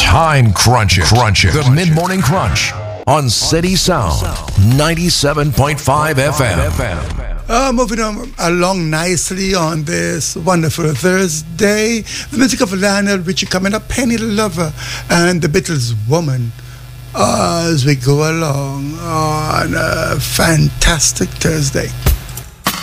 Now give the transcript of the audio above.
Time crunching. The mid-morning crunch on City Sound 97.5 FM. Moving on along nicely on this wonderful Thursday. The music of Lionel Richie coming up, Penny the Lover, and the Beatles' Woman. As we go along on a fantastic Thursday.